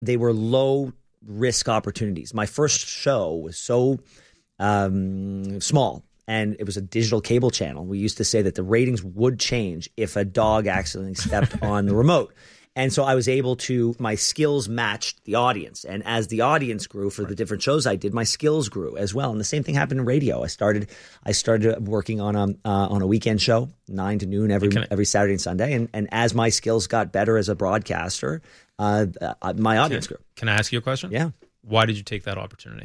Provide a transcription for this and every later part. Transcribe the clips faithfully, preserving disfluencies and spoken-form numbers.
they were low risk opportunities. My first show was so um, small, and it was a digital cable channel. We used to say that the ratings would change if a dog accidentally stepped on the remote. And so I was able to, my skills matched the audience. And as the audience grew for right. the different shows I did, my skills grew as well. And the same thing happened in radio. I started I started working on a, uh, on a weekend show, nine to noon every I, every Saturday and Sunday. And, and as my skills got better as a broadcaster, uh, uh, my audience can, grew. Can I ask you a question? Yeah. Why did you take that opportunity?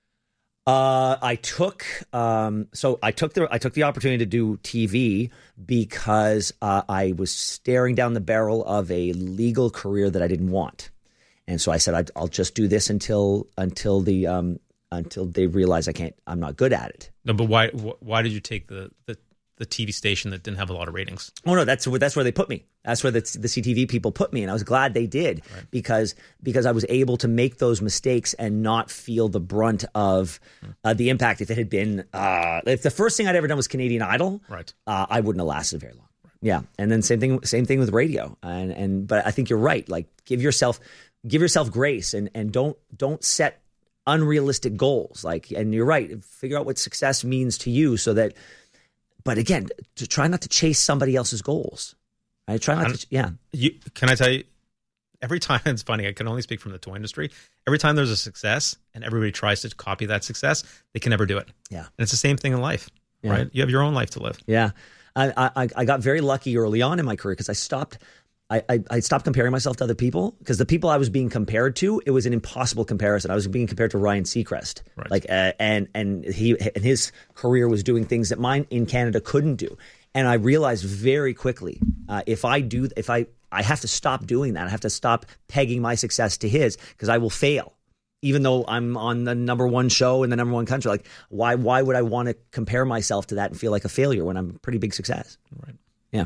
Uh, I took um, so I took the I took the opportunity to do T V because uh, I was staring down the barrel of a legal career that I didn't want, and so I said I'd, I'll just do this until until the um, until they realize I can't I'm not good at it. No, but why why did you take the the, the T V station that didn't have a lot of ratings? Oh no, that's where that's where they put me. That's where the, the C T V people put me, and I was glad they did right. because because I was able to make those mistakes and not feel the brunt of uh, the impact. If it had been, uh, if the first thing I'd ever done was Canadian Idol, right, uh, I wouldn't have lasted very long. Right. Yeah, and then same thing, same thing with radio, and and but I think you're right. Like give yourself give yourself grace, and and don't don't set unrealistic goals. Like, and you're right. Figure out what success means to you, so that. But again, to try not to chase somebody else's goals. I try not to, yeah. You, can I tell you, every time, it's funny, I can only speak from the toy industry. Every time there's a success and everybody tries to copy that success, they can never do it. Yeah. And it's the same thing in life, yeah. right? You have your own life to live. Yeah. I, I, I got very lucky early on in my career because I stopped, I, I, I stopped comparing myself to other people because the people I was being compared to, it was an impossible comparison. I was being compared to Ryan Seacrest, right. like, uh, and, and he, and his career was doing things that mine in Canada couldn't do. And I realized very quickly, uh, if I do, if I, I have to stop doing that. I have to stop pegging my success to his because I will fail, even though I'm on the number one show in the number one country. Like, why, why would I want to compare myself to that and feel like a failure when I'm a pretty big success? Right. Yeah.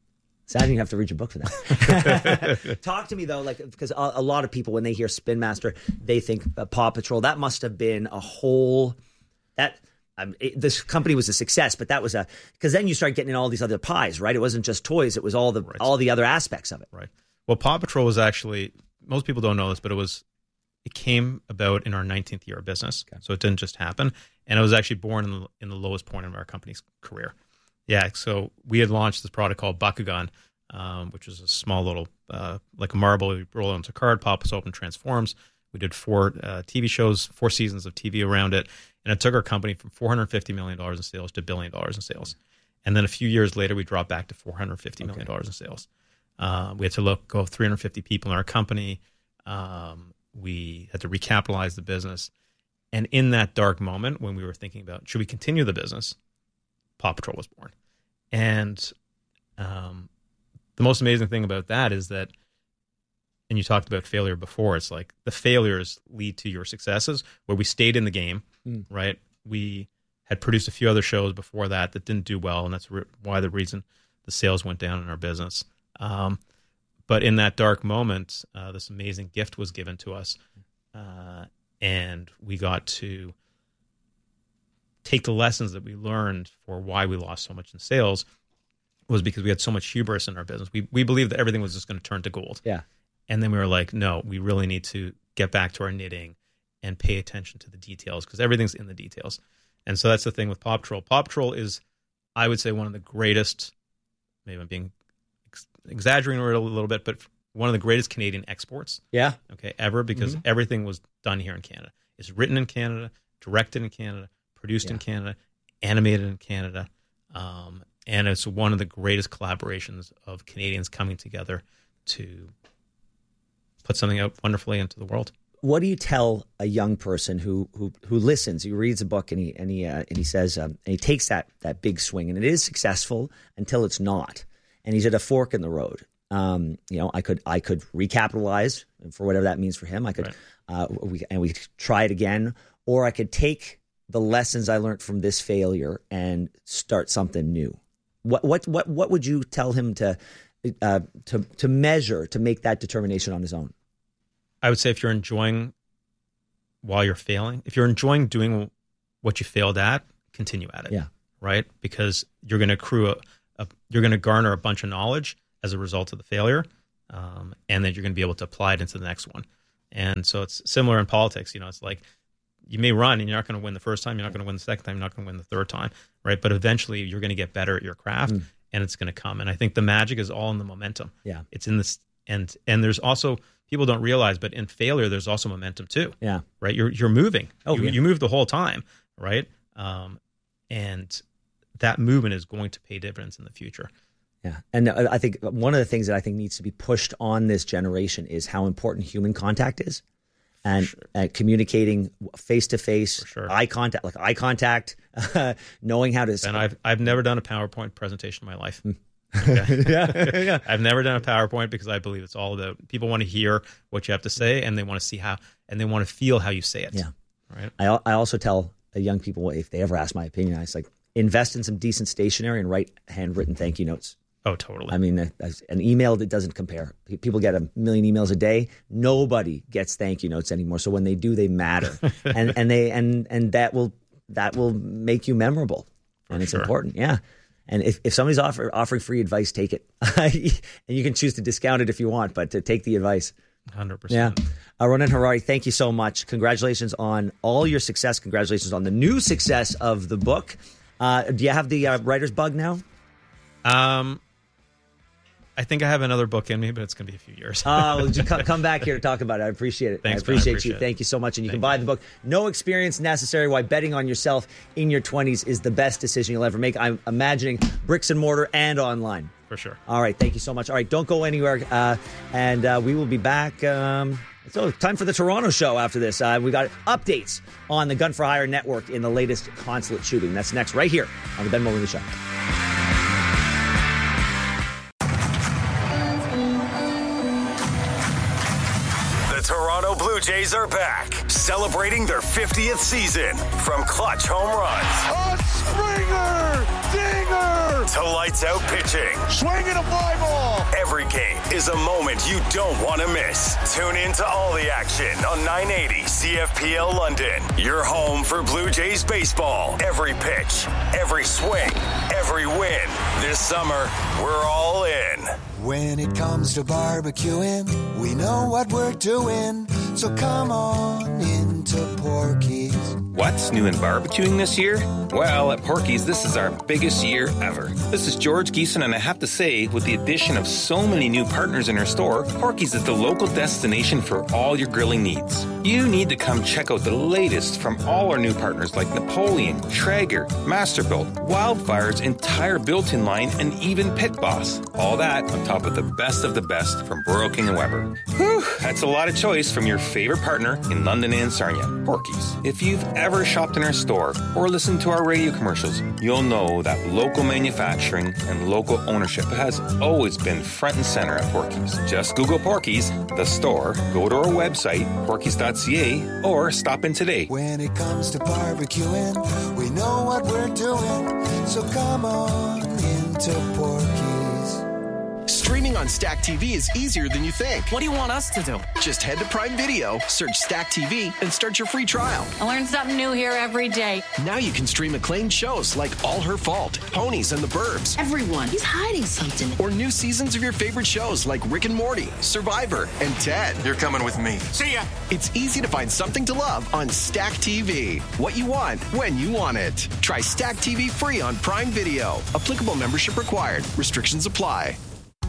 Sad you have to read your book for that. Talk to me though, like because a, a lot of people when they hear Spin Master, they think uh, Paw Patrol. That must have been a whole that. Um, it, this company was a success, but that was a because then you start getting in all these other pies, right? It wasn't just toys; it was all the right. all the other aspects of it. Right. Well, Paw Patrol was actually most people don't know this, but it was it came about in our nineteenth year of business, okay. So it didn't just happen, and it was actually born in the, in the lowest point of our company's career. Yeah. So we had launched this product called Bakugan, um, which was a small little uh, like a marble. You roll it onto a card, pops open, transforms. We did four uh, T V shows, four seasons of T V around it. And it took our company from four hundred fifty million dollars in sales to a billion dollars in sales. And then a few years later, we dropped back to four hundred fifty million dollars okay. in sales. Uh, we had to look, go three hundred fifty people in our company. Um, we had to recapitalize the business. And in that dark moment, when we were thinking about, should we continue the business, Paw Patrol was born. And um, the most amazing thing about that is that, and you talked about failure before, it's like the failures lead to your successes where we stayed in the game, mm. right? We had produced a few other shows before that that didn't do well, and that's re- why the reason the sales went down in our business. Um, but in that dark moment, uh, this amazing gift was given to us, uh, and we got to take the lessons that we learned for why we lost so much in sales was because we had so much hubris in our business. We we believed that everything was just going to turn to gold. Yeah. And then we were like, no, we really need to get back to our knitting and pay attention to the details because everything's in the details. And so that's the thing with Paw Patrol. Paw Patrol is, I would say, one of the greatest, maybe I'm being ex- exaggerating a little bit, but one of the greatest Canadian exports yeah. okay, ever because mm-hmm. everything was done here in Canada. It's written in Canada, directed in Canada, produced yeah. in Canada, animated in Canada. Um, and it's one of the greatest collaborations of Canadians coming together to put something out wonderfully into the world. What do you tell a young person who who who listens? He reads a book and he and he uh, and he says um, and he takes that that big swing and it is successful until it's not, and he's at a fork in the road. Um, you know, I could I could recapitalize for whatever that means for him. I could right. uh, we and we try it again, or I could take the lessons I learned from this failure and start something new. What what what what would you tell him to? Uh, to to measure, to make that determination on his own? I would say if you're enjoying while you're failing, if you're enjoying doing what you failed at, continue at it. Yeah. Right? Because you're going to accrue a, a you're going to garner a bunch of knowledge as a result of the failure, um, and then you're going to be able to apply it into the next one. And so it's similar in politics. You know, it's like you may run and you're not going to win the first time. You're not going to win the second time. You're not going to win the third time. Right. But eventually you're going to get better at your craft mm. and it's going to come. And I think the magic is all in the momentum. Yeah. It's in this. And, and there's also, people don't realize, but in failure, there's also momentum too. Yeah. Right. You're, you're moving. Oh, you, yeah. you move the whole time. Right. Um, and that movement is going to pay dividends in the future. Yeah. And I think one of the things that I think needs to be pushed on this generation is how important human contact is. And, sure. and communicating face to face, eye contact, like eye contact, uh, knowing how to. And I've I've never done a PowerPoint presentation in my life. Okay. yeah, yeah. I've never done a PowerPoint because I believe it's all about people want to hear what you have to say and they want to see how and they want to feel how you say it. Yeah. Right. I I also tell young people if they ever ask my opinion, I was like, invest in some decent stationery and write handwritten thank you notes. Oh, totally. I mean, an email that doesn't compare. People get a million emails a day. Nobody gets thank you notes anymore. So when they do, they matter, and and they and and that will that will make you memorable, For and it's sure. important. Yeah. And if, if somebody's offer, offering free advice, take it, and you can choose to discount it if you want, but to take the advice. one hundred percent. Yeah. Uh, Ronen Harary, thank you so much. Congratulations on all your success. Congratulations on the new success of the book. Uh, do you have the uh, writer's bug now? Um. I think I have another book in me, but it's going to be a few years. Oh, uh, come, come back here to talk about it. I appreciate it. Thanks, I appreciate, man, I appreciate you. it. Thank you so much. And you Thank can buy you. the book, No Experience Necessary, Why Betting on Yourself in Your twenties is the Best Decision You'll Ever Make. I'm imagining bricks and mortar and online. For sure. All right. Thank you so much. All right. Don't go anywhere. Uh, and uh, we will be back. Um, so time for the Toronto show after this. Uh, we got updates on the Gun for Hire network in the latest consulate shooting. That's next right here on the Ben Mulroney Show. Toronto Blue Jays are back, celebrating their fiftieth season. From clutch home runs, a Springer, dinger, to lights out pitching, swinging a fly ball. Every game is a moment you don't want to miss. Tune in to all the action on nine eighty C F P L London. Your home for Blue Jays baseball. Every pitch, every swing, every win. This summer, we're all in. When it comes to barbecuing, we know what we're doing, so come on into Porky's. What's new in barbecuing this year? Well, at Porky's, this is our biggest year ever. This is George Geeson, and I have to say, with the addition of so many new partners in our store, Porky's is the local destination for all your grilling needs. You need to come check out the latest from all our new partners like Napoleon, Traeger, Masterbuilt, Wildfire's entire built-in line, and even Pit Boss. All that on top of the best of the best from Royal King and Weber. Whew, that's a lot of choice from your favorite partner in London and Sarnia, Porky's. If you've ever shopped in our store or listened to our radio commercials, you'll know that local manufacturing and local ownership has always been front and center at Porky's. Just Google Porky's, the store, go to our website, porkys dot c a, or stop in today. When it comes to barbecuing, we know what we're doing, so come on into Porky's. Streaming on Stack T V is easier than you think. What do you want us to do? Just head to Prime Video, search Stack T V, and start your free trial. I learn something new here every day. Now you can stream acclaimed shows like All Her Fault, Ponies and the Burbs. Everyone, he's hiding something. Or new seasons of your favorite shows like Rick and Morty, Survivor, and Ted. You're coming with me. See ya! It's easy to find something to love on Stack T V. What you want, when you want it. Try Stack T V free on Prime Video. Applicable membership required. Restrictions apply.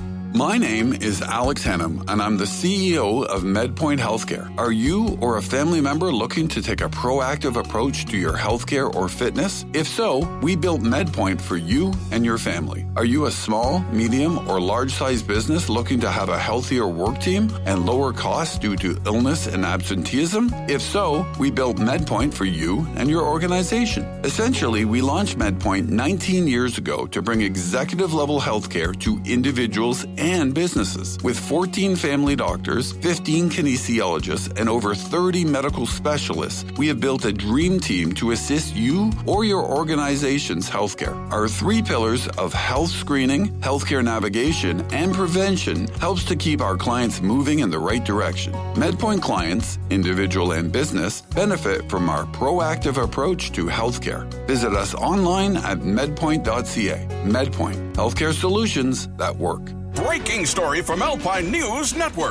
My name is Alex Hennum, and I'm the C E O of MedPoint Healthcare. Are you or a family member looking to take a proactive approach to your healthcare or fitness? If so, we built MedPoint for you and your family. Are you a small, medium, or large-sized business looking to have a healthier work team and lower costs due to illness and absenteeism? If so, we built MedPoint for you and your organization. Essentially, we launched MedPoint nineteen years ago to bring executive-level healthcare to individuals and businesses. With fourteen family doctors, fifteen kinesiologists, and over thirty medical specialists, we have built a dream team to assist you or your organization's healthcare. Our three pillars of health screening, healthcare navigation, and prevention helps to keep our clients moving in the right direction. MedPoint clients, individual and business, benefit from our proactive approach to healthcare. Visit us online at medpoint dot c a. MedPoint, healthcare solutions that work. Breaking story from Alpine News Network.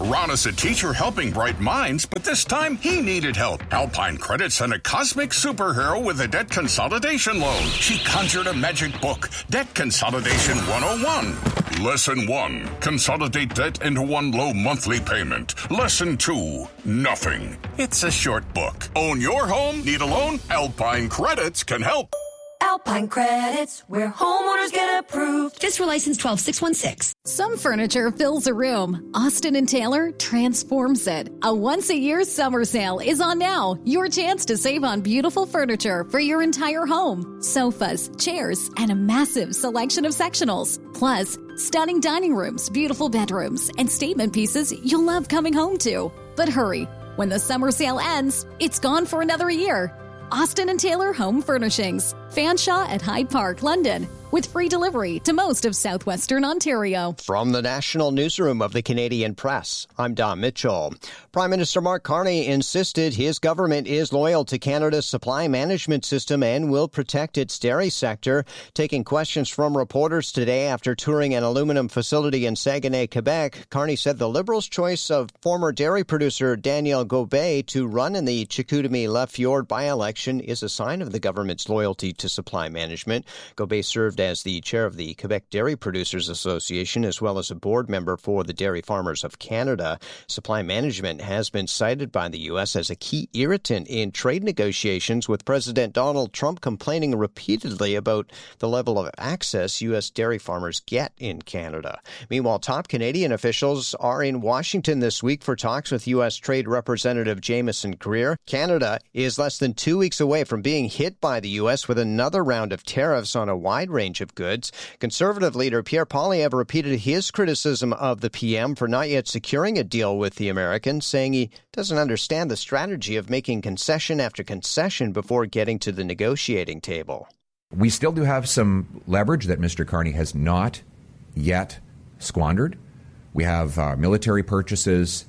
Ron is a teacher helping bright minds, but this time he needed help. Alpine Credit sent a cosmic superhero with a debt consolidation loan. She conjured a magic book, Debt Consolidation one oh one. Lesson one, consolidate debt into one low monthly payment. Lesson two, nothing. It's a short book. Own your home? Need a loan? Alpine Credits can help. Alpine Credits, where homeowners get approved. Fiscal license twelve six one six. Some furniture fills a room. Austin and Taylor transforms it. A once-a-year summer sale is on now. Your chance to save on beautiful furniture for your entire home. Sofas, chairs, and a massive selection of sectionals. Plus, stunning dining rooms, beautiful bedrooms, and statement pieces you'll love coming home to. But hurry, when the summer sale ends, it's gone for another year. Austin and Taylor Home Furnishings. Fanshawe at Hyde Park, London. With free delivery to most of southwestern Ontario. From the National Newsroom of the Canadian Press, I'm Don Mitchell. Prime Minister Mark Carney insisted his government is loyal to Canada's supply management system and will protect its dairy sector. Taking questions from reporters today after touring an aluminum facility in Saguenay, Quebec, Carney said the Liberals' choice of former dairy producer Daniel Gobet to run in the Chicoutimi-La Fjord by-election is a sign of the government's loyalty to supply management. Gobet served as the chair of the Quebec Dairy Producers Association, as well as a board member for the Dairy Farmers of Canada. Supply management has been cited by the U S as a key irritant in trade negotiations, with President Donald Trump complaining repeatedly about the level of access U S dairy farmers get in Canada. Meanwhile, top Canadian officials are in Washington this week for talks with U S Trade Representative Jameson Greer. Canada is less than two weeks away from being hit by the U S with another round of tariffs on a wide range of goods. Conservative leader Pierre Poilievre repeated his criticism of the P M for not yet securing a deal with the Americans, saying he doesn't understand the strategy of making concession after concession before getting to the negotiating table. We still do have some leverage that Mister Carney has not yet squandered. We have uh, military purchases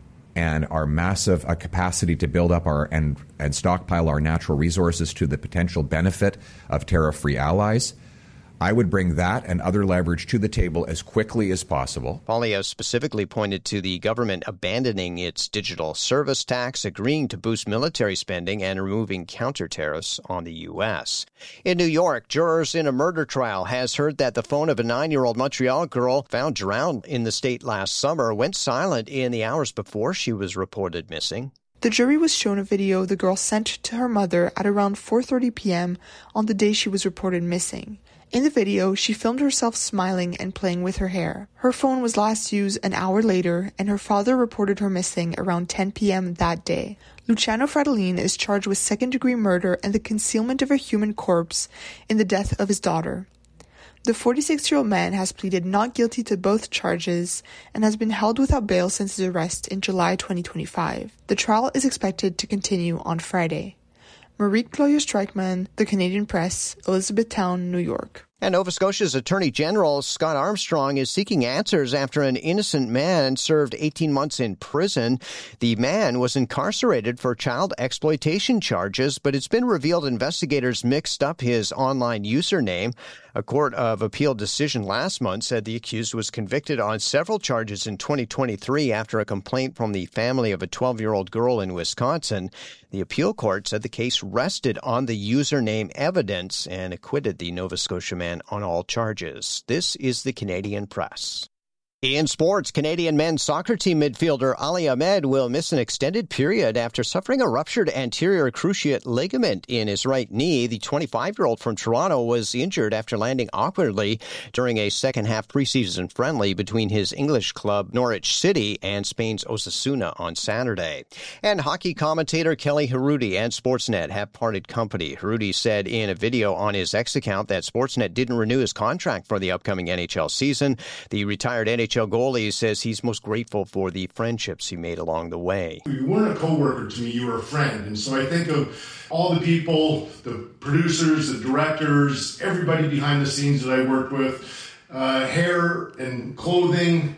and our massive uh, capacity to build up our and, and stockpile our natural resources to the potential benefit of tariff-free allies. I would bring that and other leverage to the table as quickly as possible. Poilievre specifically pointed to the government abandoning its digital service tax, agreeing to boost military spending, and removing counter tariffs on the U S. In New York, jurors in a murder trial has heard that the phone of a nine-year-old Montreal girl found drowned in the state last summer went silent in the hours before she was reported missing. The jury was shown a video the girl sent to her mother at around four thirty p.m. on the day she was reported missing. In the video, she filmed herself smiling and playing with her hair. Her phone was last used an hour later, and her father reported her missing around ten p.m. that day. Luciano Fratellini is charged with second-degree murder and the concealment of a human corpse in the death of his daughter. The forty-six-year-old man has pleaded not guilty to both charges and has been held without bail since his arrest in July twenty twenty-five. The trial is expected to continue on Friday. Marie Gloria Streichman, The Canadian Press, Elizabethtown, New York. And Nova Scotia's Attorney General Scott Armstrong is seeking answers after an innocent man served eighteen months in prison. The man was incarcerated for child exploitation charges, but it's been revealed investigators mixed up his online username. A Court of Appeal decision last month said the accused was convicted on several charges in twenty twenty-three after a complaint from the family of a twelve-year-old girl in Wisconsin. The appeal court said the case rested on the username evidence and acquitted the Nova Scotia man on all charges. This is the Canadian Press. In sports, Canadian men's soccer team midfielder Ali Ahmed will miss an extended period after suffering a ruptured anterior cruciate ligament in his right knee. The twenty-five-year-old from Toronto was injured after landing awkwardly during a second-half preseason friendly between his English club Norwich City and Spain's Osasuna on Saturday. And hockey commentator Kelly Hrudey and Sportsnet have parted company. Hrudey said in a video on his X account that Sportsnet didn't renew his contract for the upcoming N H L season. The retired N H L goalie says he's most grateful for the friendships he made along the way. You weren't a coworker to me, you were a friend. And so I think of all the people, the producers, the directors, everybody behind the scenes that I worked with, uh, hair and clothing,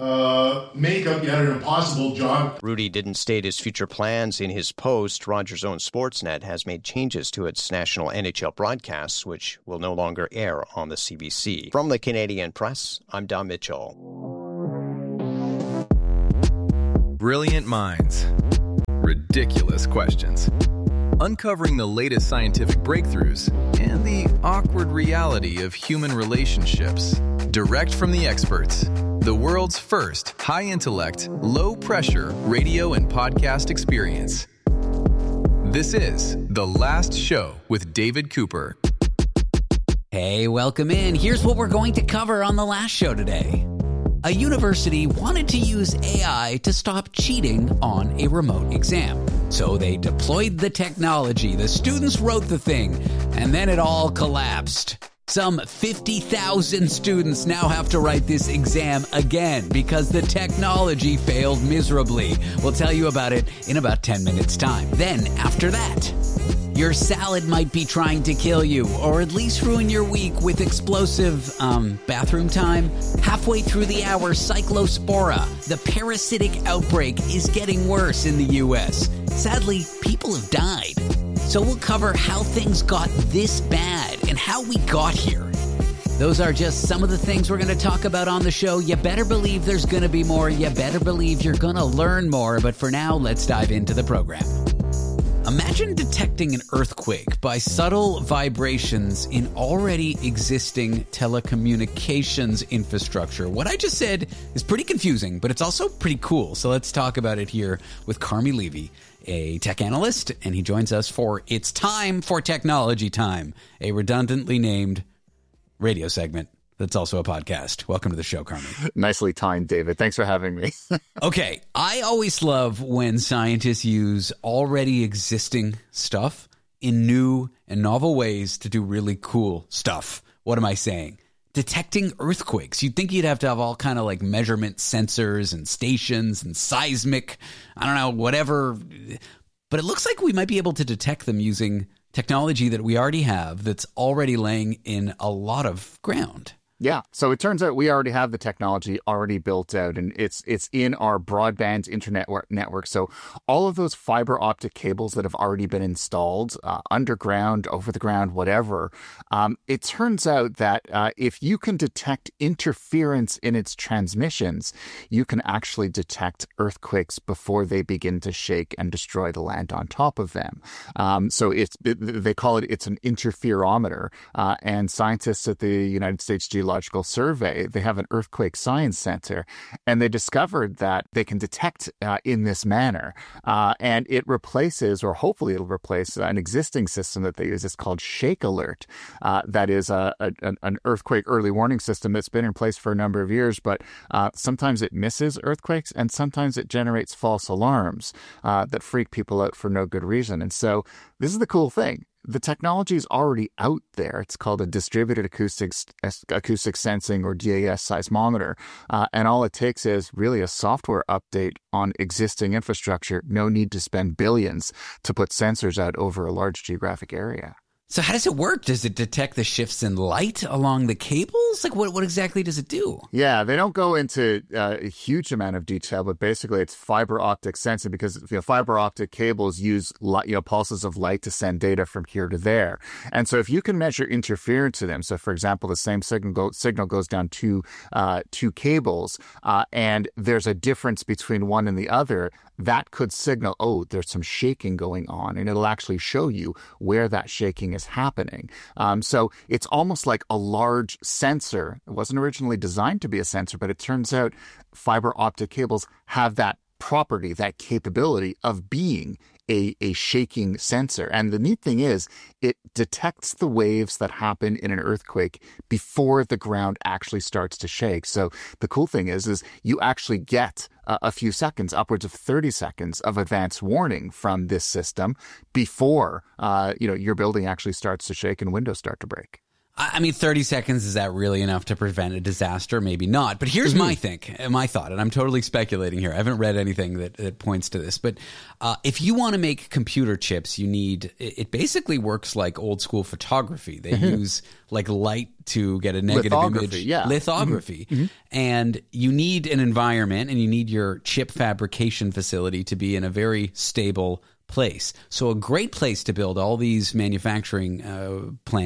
uh, makeup. You had an impossible job. Hrudey didn't state his future plans in his post. Rogers' own Sportsnet has made changes to its national N H L broadcasts, which will no longer air on the C B C. From the Canadian Press, I'm Don Mitchell. Brilliant minds. Ridiculous questions. Uncovering the latest scientific breakthroughs and the awkward reality of human relationships. Direct from the experts. The world's first high-intellect, low-pressure radio and podcast experience. This is The Last Show with David Cooper. Hey, welcome in. Here's what we're going to cover on The Last Show today. A university wanted to use A I to stop cheating on a remote exam. So they deployed the technology, the students wrote the thing, and then it all collapsed. Some fifty thousand students now have to write this exam again because the technology failed miserably. We'll tell you about it in about ten minutes' time. Then, after that, your salad might be trying to kill you, or at least ruin your week with explosive, um, bathroom time. Halfway through the hour, Cyclospora, the parasitic outbreak, is getting worse in the U S. Sadly, people have died. So we'll cover how things got this bad and how we got here. Those are just some of the things we're going to talk about on the show. You better believe there's going to be more. You better believe you're going to learn more. But for now, let's dive into the program. Imagine detecting an earthquake by subtle vibrations in already existing telecommunications infrastructure. What I just said is pretty confusing, but it's also pretty cool. So let's talk about it here with Carmi Levy, a tech analyst, and he joins us for It's Time for Technology Time, a redundantly named radio segment that's also a podcast. Welcome to the show, Carmi. Nicely timed, David. Thanks for having me. Okay, I always love when scientists use already existing stuff in new and novel ways to do really cool stuff. What am I saying? Detecting earthquakes. You'd think you'd have to have all kind of like measurement sensors and stations and seismic, I don't know, whatever. But it looks like we might be able to detect them using technology that we already have that's already laying in a lot of ground. Yeah. So it turns out we already have the technology already built out, and it's it's in our broadband internet network. So all of those fiber optic cables that have already been installed, uh, underground, over the ground, whatever, um, it turns out that uh, if you can detect interference in its transmissions, you can actually detect earthquakes before they begin to shake and destroy the land on top of them. Um, so it's it, they call it, it's an interferometer, uh, and scientists at the United States Geological Geological Survey, they have an earthquake science center, and they discovered that they can detect uh, in this manner. Uh, and it replaces, or hopefully it'll replace, an existing system that they use. It's called Shake Alert. Uh, that is a, a, an earthquake early warning system that's been in place for a number of years, but uh, sometimes it misses earthquakes, and sometimes it generates false alarms uh, that freak people out for no good reason. And so this is the cool thing. The technology is already out there. It's called a distributed acoustics, acoustic sensing, or D A S seismometer. Uh, and all it takes is really a software update on existing infrastructure. No need to spend billions to put sensors out over a large geographic area. So how does it work? Does it detect the shifts in light along the cables? Like what, what exactly does it do? Yeah, they don't go into uh, a huge amount of detail, but basically it's fiber optic sensing, because you know, fiber optic cables use light, you know, pulses of light to send data from here to there. And so if you can measure interference to them, so for example, the same signal, go, signal goes down two, uh, two cables, uh, and there's a difference between one and the other, that could signal, oh, there's some shaking going on, and it'll actually show you where that shaking is happening. Um, so it's almost like a large sensor. It wasn't originally designed to be a sensor, but it turns out fiber optic cables have that property, that capability of being a, a shaking sensor. And the neat thing is it detects the waves that happen in an earthquake before the ground actually starts to shake. So the cool thing is, is you actually get a, a few seconds, upwards of thirty seconds of advance warning from this system before, uh, you know, your building actually starts to shake and windows start to break. I mean, thirty seconds, is that really enough to prevent a disaster? Maybe not. But here's mm-hmm. my think, my thought, and I'm totally speculating here. I haven't read anything that, that points to this. But uh, if you want to make computer chips, you need, it basically works like old school photography. They mm-hmm. use like light to get a negative lithography, image. Yeah. Lithography. Mm-hmm. And you need an environment, and you need your chip fabrication facility to be in a very stable place. So a great place to build all these manufacturing uh, plants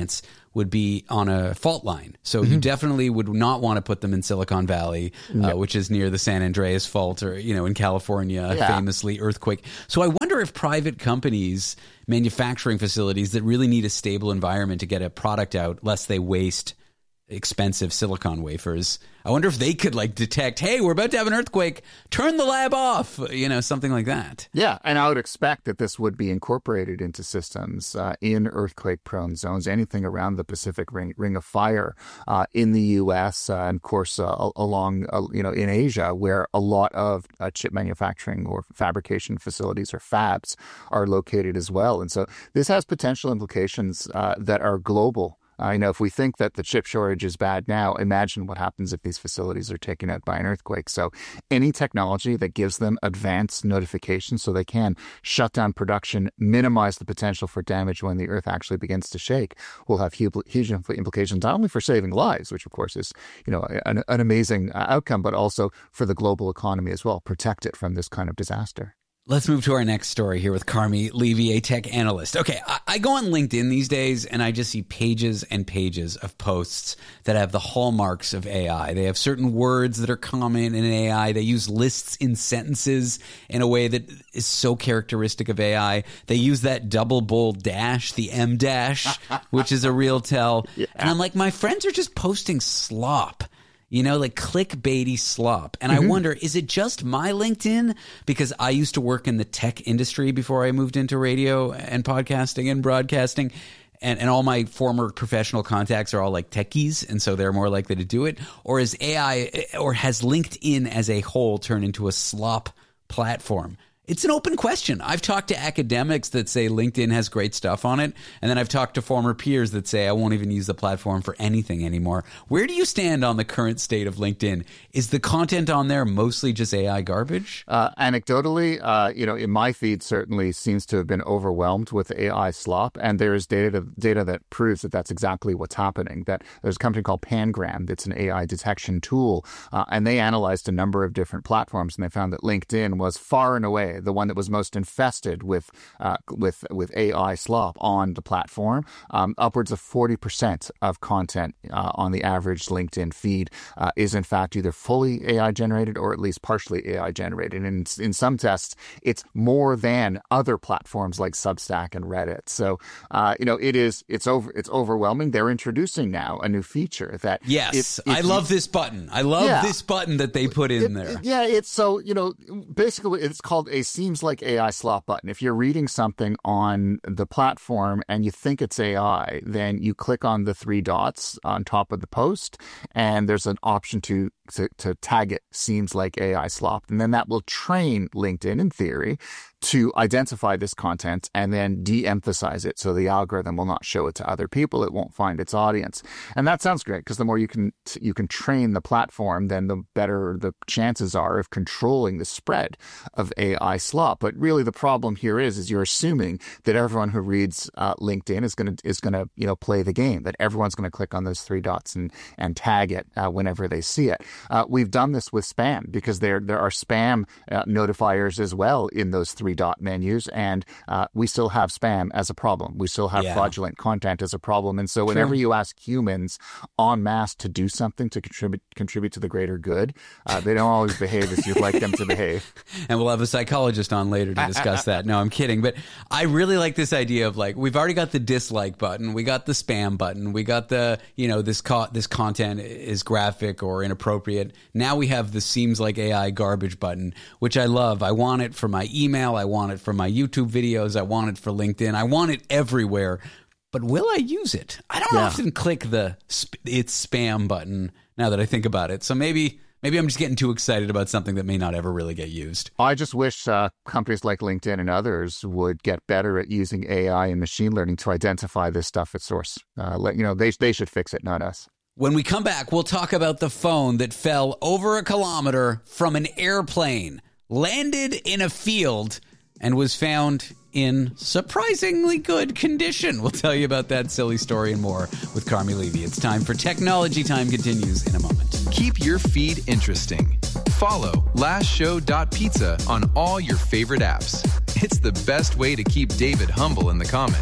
would be on a fault line. So mm-hmm. you definitely would not want to put them in Silicon Valley, no. uh, which is near the San Andreas Fault, or, you know, in California, yeah. famously earthquake. So I wonder if private companies, manufacturing facilities that really need a stable environment to get a product out, lest they waste expensive silicon wafers, I wonder if they could like detect, hey, we're about to have an earthquake, turn the lab off, you know, something like that. Yeah, and I would expect that this would be incorporated into systems uh, in earthquake-prone zones, anything around the Pacific Ring, Ring of Fire uh, in the U S uh, and, of course, uh, along, uh, you know, in Asia, where a lot of uh, chip manufacturing or fabrication facilities or fabs are located as well. And so this has potential implications uh, that are global. I know if we think that the chip shortage is bad now, imagine what happens if these facilities are taken out by an earthquake. So any technology that gives them advanced notification so they can shut down production, minimize the potential for damage when the earth actually begins to shake, will have huge, huge implications, not only for saving lives, which of course is, you know, an, an amazing outcome, but also for the global economy as well, protect it from this kind of disaster. Let's move to our next story here with Carmi Levy, a tech analyst. Okay, I, I go on LinkedIn these days and I just see pages and pages of posts that have the hallmarks of A I. They have certain words that are common in A I. They use lists in sentences in a way that is so characteristic of A I. They use that double bold dash, the M dash, which is a real tell. Yeah. And I'm like, my friends are just posting slop. You know, like clickbaity slop. And mm-hmm. I wonder, is it just my LinkedIn? Because I used to work in the tech industry before I moved into radio and podcasting and broadcasting. And, and all my former professional contacts are all like techies, and so they're more likely to do it. Or is A I, or has LinkedIn as a whole turned into a slop platform? It's an open question. I've talked to academics that say LinkedIn has great stuff on it, and then I've talked to former peers that say I won't even use the platform for anything anymore. Where do you stand on the current state of LinkedIn? Is the content on there mostly just A I garbage? Uh, anecdotally, uh, you know, in my feed certainly seems to have been overwhelmed with A I slop, and there is data data that proves that that's exactly what's happening. That there's a company called Pangram that's an A I detection tool, uh, and they analyzed a number of different platforms, and they found that LinkedIn was far and away the one that was most infested with uh, with with A I slop on the platform. Um, upwards of forty percent of content uh, on the average LinkedIn feed uh, is in fact either fully A I generated or at least partially A I generated. And in, in some tests, it's more than other platforms like Substack and Reddit. So uh, you know, it is it's over it's overwhelming. They're introducing now a new feature that yes, if, if I love you, this button. I love yeah, this button that they put in it, there. It, yeah, it's so you know basically it's called a seems like A I slop button. If you're reading something on the platform and you think it's A I, then you click on the three dots on top of the post, and there's an option to to, to tag it seems like A I slop, and then that will train LinkedIn in theory to identify this content and then de-emphasize it so the algorithm will not show it to other people. It won't find its audience. And that sounds great because the more you can you can train the platform, then the better the chances are of controlling the spread of A I slop. But really the problem here is is you're assuming that everyone who reads uh, LinkedIn is going to is going to you know play the game, that everyone's going to click on those three dots and and tag it uh, whenever they see it. Uh, we've done this with spam because there there are spam uh, notifiers as well in those three dot menus, and uh, we still have spam as a problem. We still have yeah. fraudulent content as a problem. And so whenever True. you ask humans en masse to do something to contribute contribute to the greater good, uh, they don't always behave as you'd like them to behave. And we'll have a psychologist on later to discuss that. No, I'm kidding. But I really like this idea of like, we've already got the dislike button. We got the spam button. We got the, you know, this co- this content is graphic or inappropriate. Now we have the seems like A I garbage button, which I love. I want it for my email. I want it for my YouTube videos. I want it for LinkedIn. I want it everywhere. But will I use it? I don't yeah. often click the sp- it's spam button now that I think about it. So maybe maybe I'm just getting too excited about something that may not ever really get used. I just wish uh, companies like LinkedIn and others would get better at using A I and machine learning to identify this stuff at source. Uh, let, you know, they they should fix it, not us. When we come back, we'll talk about the phone that fell over a kilometer from an airplane, landed in a field, and was found in surprisingly good condition. We'll tell you about that silly story and more with Carmi Levy. It's time for Technology Time continues in a moment. Keep your feed interesting. Follow last show dot pizza on all your favorite apps. It's the best way to keep David humble in the comments.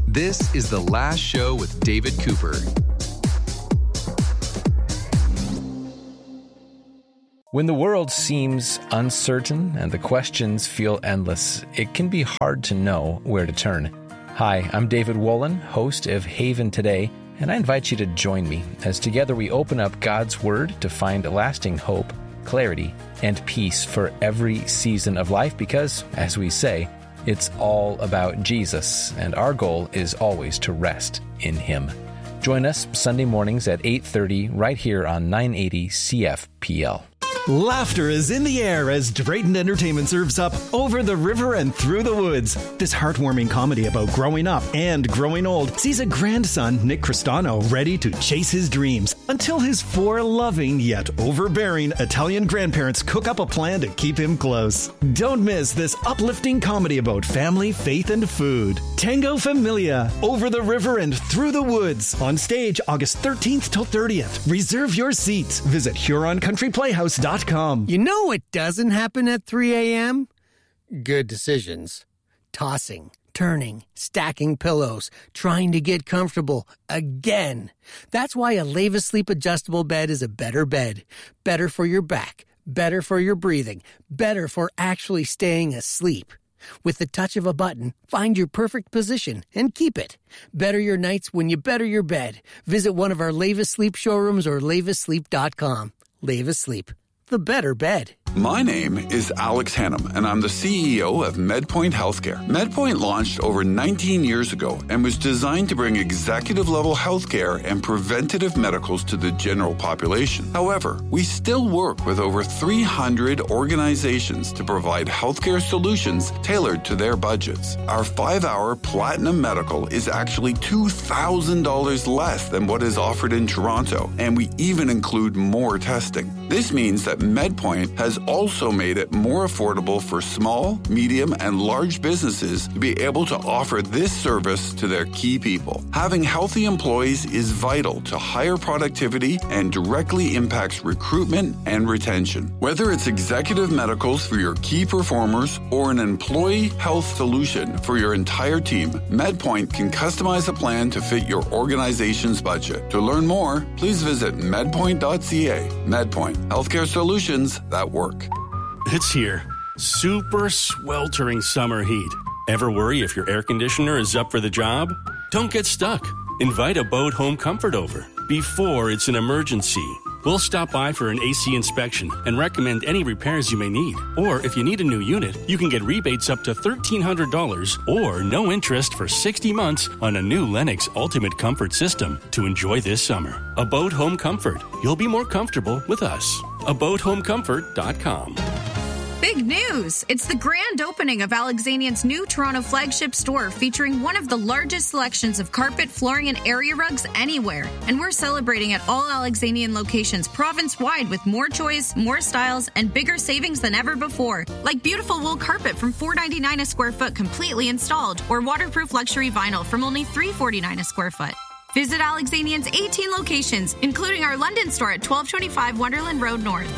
This is The Last Show with David Cooper. When the world seems uncertain and the questions feel endless, it can be hard to know where to turn. Hi, I'm David Wolin, host of Haven Today, and I invite you to join me as together we open up God's Word to find lasting hope, clarity, and peace for every season of life because, as we say, it's all about Jesus, and our goal is always to rest in Him. Join us Sunday mornings at eight thirty right here on nine eighty C F P L. Laughter is in the air as Drayton Entertainment serves up Over the River and Through the Woods. This heartwarming comedy about growing up and growing old sees a grandson, Nick Cristano, ready to chase his dreams until his four loving yet overbearing Italian grandparents cook up a plan to keep him close. Don't miss this uplifting comedy about family, faith, and food. Tango Familia, Over the River and Through the Woods. On stage August thirteenth till thirtieth. Reserve your seats. Visit Huron Country Playhouse dot com. You know what doesn't happen at three a.m.? Good decisions. Tossing, turning, stacking pillows, trying to get comfortable again. That's why a Leva Sleep adjustable bed is a better bed. Better for your back, better for your breathing, better for actually staying asleep. With the touch of a button, find your perfect position and keep it. Better your nights when you better your bed. Visit one of our Leva Sleep showrooms or leva sleep dot com. Leva Sleep, the better bed. My name is Alex Hannum, and I'm the C E O of MedPoint Healthcare. MedPoint launched over nineteen years ago and was designed to bring executive-level healthcare and preventative medicals to the general population. However, we still work with over three hundred organizations to provide healthcare solutions tailored to their budgets. Our five-hour Platinum Medical is actually two thousand dollars less than what is offered in Toronto, and we even include more testing. This means that MedPoint has also made it more affordable for small, medium, and large businesses to be able to offer this service to their key people. Having healthy employees is vital to higher productivity and directly impacts recruitment and retention. Whether it's executive medicals for your key performers or an employee health solution for your entire team, MedPoint can customize a plan to fit your organization's budget. To learn more, please visit medpoint dot c a. MedPoint, healthcare solutions that work. It's here. Super sweltering summer heat. Ever worry if your air conditioner is up for the job? Don't get stuck. Invite a Boat Home Comfort over before it's an emergency. We'll stop by for an A C inspection and recommend any repairs you may need. Or if you need a new unit, you can get rebates up to thirteen hundred dollars or no interest for sixty months on a new Lennox Ultimate Comfort system to enjoy this summer. A Boat Home Comfort. You'll be more comfortable with us. a boat home comfort dot com. Big news! It's the grand opening of Alexanian's new Toronto flagship store featuring one of the largest selections of carpet, flooring, and area rugs anywhere. And we're celebrating at all Alexanian locations province-wide with more choice, more styles, and bigger savings than ever before. Like beautiful wool carpet from four dollars and ninety-nine cents a square foot completely installed, or waterproof luxury vinyl from only three dollars and forty-nine cents a square foot. Visit Alexanian's eighteen locations, including our London store at twelve twenty-five Wonderland Road North.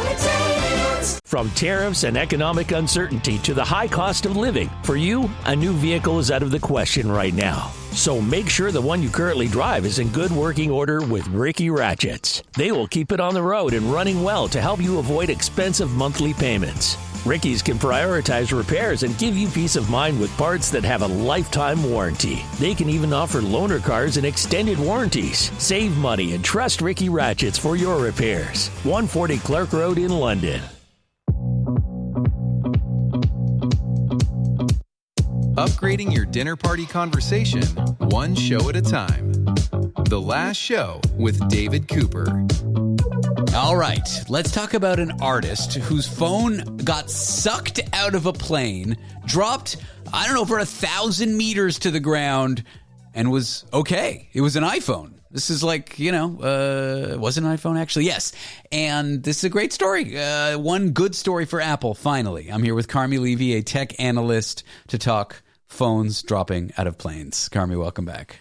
From tariffs and economic uncertainty to the high cost of living, for you, a new vehicle is out of the question right now. So make sure the one you currently drive is in good working order with Ricky Ratchets. They will keep it on the road and running well to help you avoid expensive monthly payments. Ricky's can prioritize repairs and give you peace of mind with parts that have a lifetime warranty. They can even offer loaner cars and extended warranties. Save money and trust Ricky Ratchets for your repairs. one forty Clark Road in London. Upgrading your dinner party conversation, one show at a time. The Last Show with David Cooper. All right, let's talk about an artist whose phone got sucked out of a plane, dropped, I don't know, over a thousand meters to the ground, and was okay. It was an iPhone. This is like, you know, uh, was it an iPhone actually? Yes. And this is a great story. Uh, one good story for Apple, finally. I'm here with Carmi Levy, a tech analyst, to talk phones dropping out of planes. Carmi, welcome back.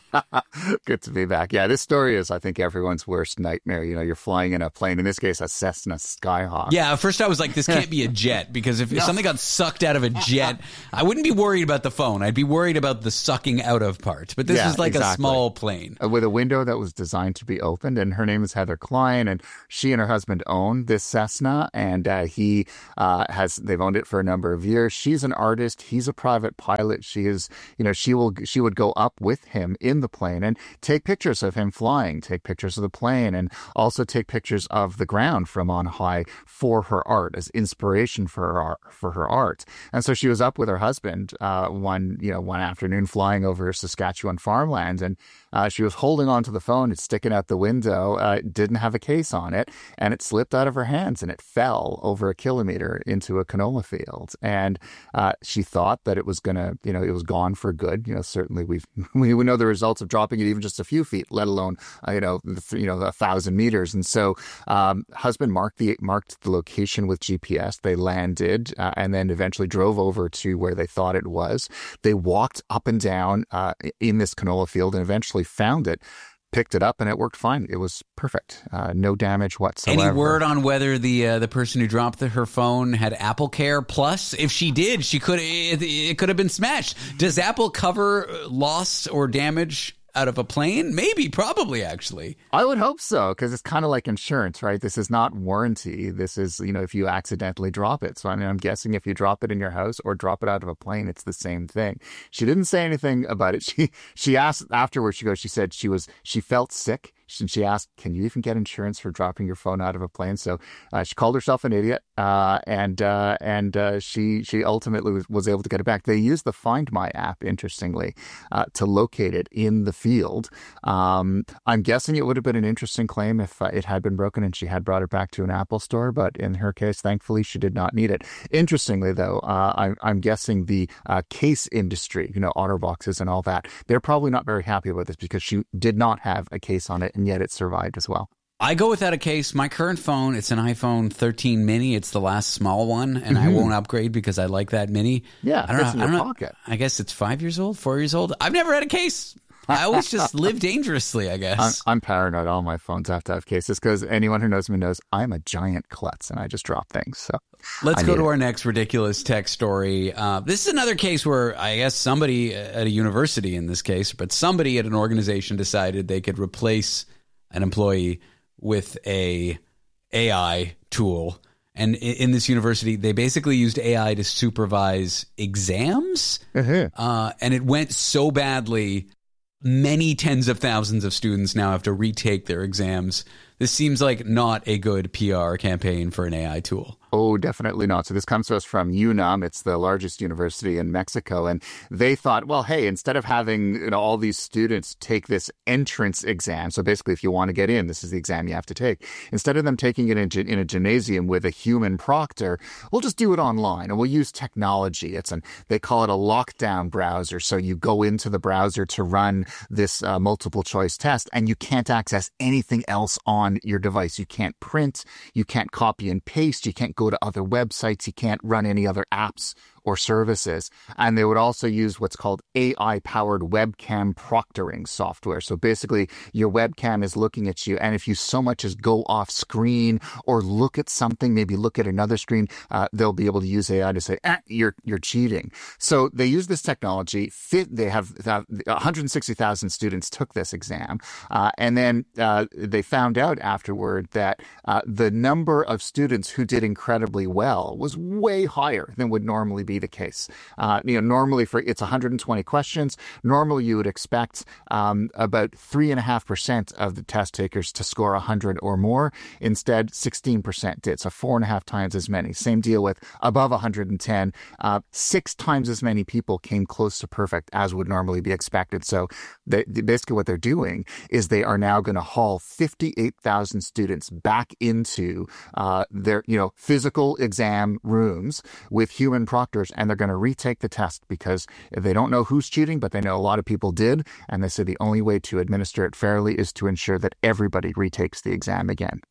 Good to be back. Yeah, this story is, I think, everyone's worst nightmare. You know, you're flying in a plane, in this case, a Cessna Skyhawk. Yeah, at first I was like, this can't be a jet, because if, if something got sucked out of a jet, I wouldn't be worried about the phone. I'd be worried about the sucking out of part. But this Yeah, is like exactly. a small plane. Uh, With a window that was designed to be opened, and her name is Heather Klein, and she and her husband own this Cessna, and uh, he uh, has, they've owned it for a number of years. She's an artist. He's a private pilot. She is, you know, she will, she would go up with him in the plane and take pictures of him flying, take pictures of the plane, and also take pictures of the ground from on high for her art, as inspiration for her art, for her art. And so she was up with her husband uh, one, you know, one afternoon flying over Saskatchewan farmland, and uh, she was holding onto the phone. It's sticking out the window. Uh, it didn't have a case on it, and it slipped out of her hands, and it fell over a kilometer into a canola field. And uh, she thought that it was going to, you know, it was gone for good. You know, certainly we've we, we know the results of dropping it even just a few feet, let alone uh, you know, you know, a thousand meters. And so, um, husband marked the marked the location with G P S. They landed uh, and then eventually drove over to where they thought it was. They walked up and down uh, in this canola field and eventually found it. Picked it up and it worked fine. It was perfect. Uh, no damage whatsoever. Any word on whether the uh, the person who dropped the, her phone had Apple Care Plus? If she did, she could it, it could have been smashed. Does Apple cover loss or damage out of a plane? Maybe, probably, actually. I would hope so, because it's kind of like insurance, right? This is not warranty. This is, you know, if you accidentally drop it. So I mean, I'm guessing if you drop it in your house or drop it out of a plane, it's the same thing. She didn't say anything about it. She she asked afterwards. She goes. She said she was she felt sick. And she asked, can you even get insurance for dropping your phone out of a plane? So uh, she called herself an idiot, uh, and uh, and uh, she she ultimately was, was able to get it back. They used the Find My app, interestingly, uh, to locate it in the field. Um, I'm guessing it would have been an interesting claim if uh, it had been broken and she had brought it back to an Apple store. But in her case, thankfully, she did not need it. Interestingly, though, uh, I'm, I'm guessing the uh, case industry, you know, OtterBoxes and all that, they're probably not very happy about this because she did not have a case on it. And yet it survived as well. I go without a case. My current phone, it's an iPhone thirteen mini. It's the last small one, and mm-hmm. I won't upgrade because I like that mini. Yeah, I don't fits know. in I your don't pocket. Know. I guess it's five years old, four years old. I've never had a case. I always just live dangerously, I guess. I'm, I'm paranoid. All my phones have to have cases because anyone who knows me knows I'm a giant klutz and I just drop things. So let's I go to it. our next ridiculous tech story. Uh, this is another case where I guess somebody at a university in this case, but somebody at an organization decided they could replace an employee with a AI tool. And in this university, they basically used A I to supervise exams. Uh-huh. Uh, and it went so badly, many tens of thousands of students now have to retake their exams. This seems like not a good P R campaign for an A I tool. Oh, definitely not. So this comes to us from UNAM. It's the largest university in Mexico. And they thought, well, hey, instead of having you know, all these students take this entrance exam, so basically if you want to get in, this is the exam you have to take. Instead of them taking it in, in a gymnasium with a human proctor, we'll just do it online and we'll use technology. It's an, they call it a lockdown browser. So you go into the browser to run this uh, multiple choice test and you can't access anything else on your device. You can't print, you can't copy and paste, you can't go to other websites, you can't run any other apps or services. And they would also use what's called A I-powered webcam proctoring software. So basically, your webcam is looking at you, and if you so much as go off screen or look at something, maybe look at another screen, uh, they'll be able to use A I to say, ah, you're you're cheating. So they use this technology. Fit, they have, have one hundred sixty thousand students took this exam, uh, and then uh, they found out afterward that uh, the number of students who did incredibly well was way higher than would normally be the case. Uh, you know, normally for it's one hundred twenty questions. Normally, you would expect um, about three and a half percent of the test takers to score one hundred or more. Instead, sixteen percent did, so four and a half times as many. Same deal with above one hundred ten. Uh, six times as many people came close to perfect as would normally be expected. So, they, basically, what they're doing is they are now going to haul fifty-eight thousand students back into uh, their, you know, physical exam rooms with human proctors. And they're going to retake the test because they don't know who's cheating, but they know a lot of people did. And they say the only way to administer it fairly is to ensure that everybody retakes the exam again.